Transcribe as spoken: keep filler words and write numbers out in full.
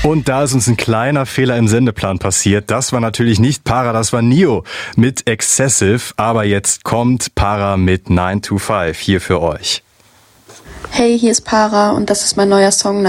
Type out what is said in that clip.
Und da ist uns ein kleiner Fehler im Sendeplan passiert. Das war natürlich nicht Para, das war Nio mit Excessive. Aber jetzt kommt Para mit nine to five hier für euch. Hey, hier ist Para und das ist mein neuer Song